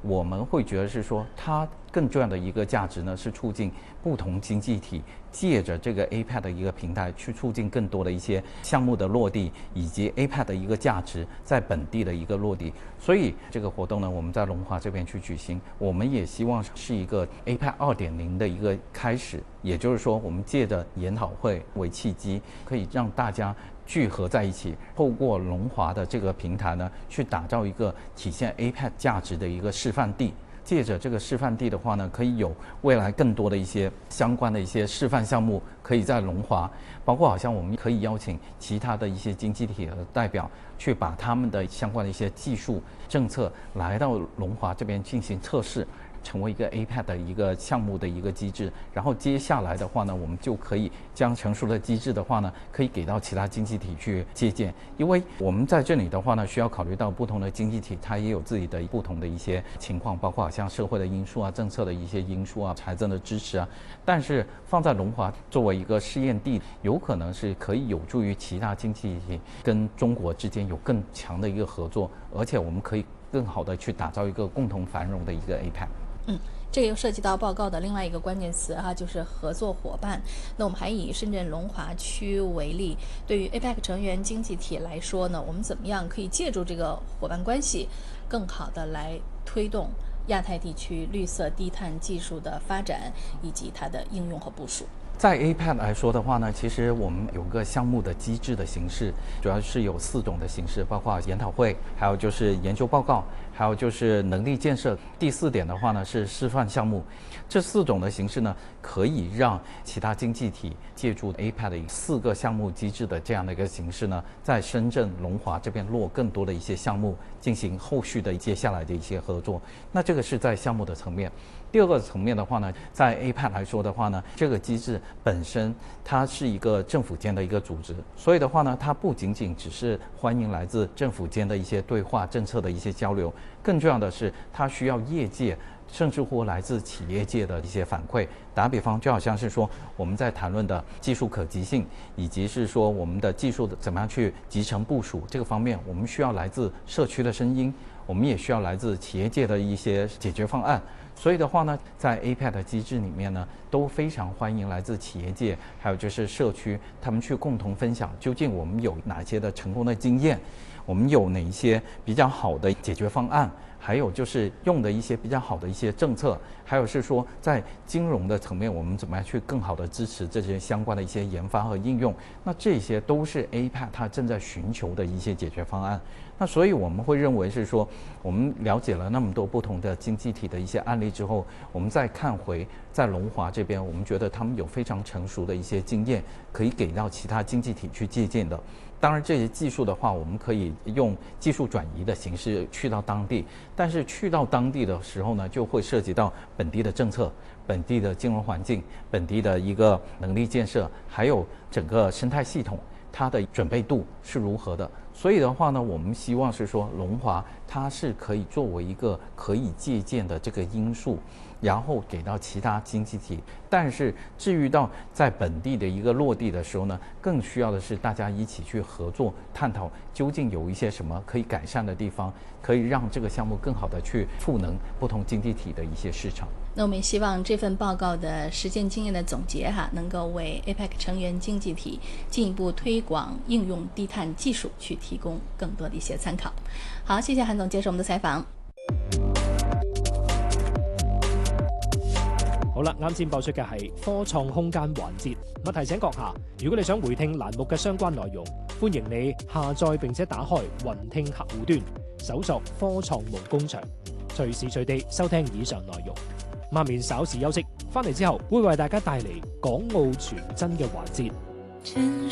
我们会觉得是说，它更重要的一个价值呢，是促进不同经济体借着这个 APEC 的一个平台，去促进更多的一些项目的落地，以及 APEC 的一个价值在本地的一个落地。所以这个活动呢，我们在龙华这边去举行，我们也希望是一个 APEC 2.0的一个开始。也就是说，我们借着研讨会为契机，可以让大家聚合在一起，透过龙华的这个平台呢，去打造一个体现 APEC 价值的一个示范地。借着这个示范地的话呢，可以有未来更多的一些相关的一些示范项目，可以在龙华，包括好像我们可以邀请其他的一些经济体的代表，去把他们的相关的一些技术政策来到龙华这边进行测试，成为一个 APEC 的一个项目的一个机制。然后接下来的话呢，我们就可以将成熟的机制的话呢，可以给到其他经济体去借鉴。因为我们在这里的话呢，需要考虑到不同的经济体，它也有自己的不同的一些情况，包括好像社会的因素啊、政策的一些因素啊、财政的支持啊。但是放在龙华作为一个试验地，有可能是可以有助于其他经济体跟中国之间有更强的一个合作，而且我们可以更好的去打造一个共同繁荣的一个 APEC。 这个又涉及到报告的另外一个关键词就是合作伙伴。那我们还以深圳龙华区为例，对于 APEC 成员经济体来说呢，我们怎么样可以借助这个伙伴关系，更好的来推动亚太地区绿色低碳技术的发展以及它的应用和部署？ 在 APEC 来说的话呢，其实我们有个项目的机制的形式，主要是有4种的形式，包括研讨会，还有就是研究报告，还有就是能力建设。第4点的话呢是示范项目。这4种的形式呢，可以让其他经济体借助 APEC 的4个项目机制的这样的一个形式呢，在深圳龙华这边落更多的一些项目，进行后续的接下来的一些合作。那这个是在项目的层面。第2个层面的话呢，在 APEC 来说的话呢，这个机制本身它是一个政府间的一个组织，所以的话呢，它不仅仅只是欢迎来自政府间的一些对话、政策的一些交流，更重要的是它需要业界甚至乎来自企业界的一些反馈。打比方，就好像是说我们在谈论的技术可及性，以及是说我们的技术怎么样去集成部署这个方面，我们需要来自社区的声音，我们也需要来自企业界的一些解决方案。所以的话呢，在 APEC 的机制里面呢，都非常欢迎来自企业界，还有就是社区，他们去共同分享究竟我们有哪些的成功的经验，我们有哪一些比较好的解决方案，还有就是用的一些比较好的一些政策，还有是说在金融的层面，我们怎么样去更好的支持这些相关的一些研发和应用。那这些都是 APEC 它正在寻求的一些解决方案。那所以我们会认为是说，我们了解了那么多不同的经济体的一些案例之后，我们再看回在龙华这边，我们觉得他们有非常成熟的一些经验，可以给到其他经济体去借鉴的。当然这些技术的话，我们可以用技术转移的形式去到当地，但是去到当地的时候呢，就会涉及到本地的政策、本地的金融环境、本地的一个能力建设，还有整个生态系统它的准备度是如何的。所以的话呢，我们希望是说龙华它是可以作为一个可以借鉴的这个因素，然后给到其他经济体。但是至于到在本地的一个落地的时候呢，更需要的是大家一起去合作探讨，究竟有一些什么可以改善的地方，可以让这个项目更好的去赋能不同经济体的一些市场。 那我们也希望这份报告的实践经验的总结能够为 APEC 成员经济体进一步推广应用低碳技術去提供更多的一些參考。好，謝謝韓總接受我們的採訪。 好啦，啱先播出嘅係科創空間環節。我提醒閣下，如果你想回聽欄目嘅相關內容，歡迎你下載並且打開雲聽客戶端，搜索科創夢工場，隨時隨地收聽以上內容。下面稍事休息，翻嚟之後會為大家帶嚟港澳傳真嘅環節。